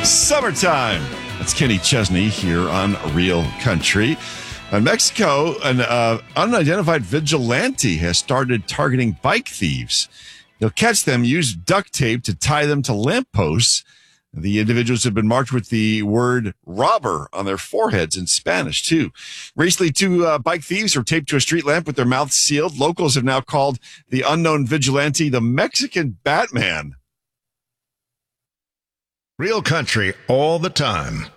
Summertime. That's Kenny Chesney here on Real Country. In Mexico, an unidentified vigilante has started targeting bike thieves. He'll catch them, use duct tape to tie them to lampposts. The individuals have been marked with the word robber on their foreheads in Spanish, too. Recently, two bike thieves were taped to a street lamp with their mouths sealed. Locals have now called the unknown vigilante the Mexican Batman. Real Country all the time.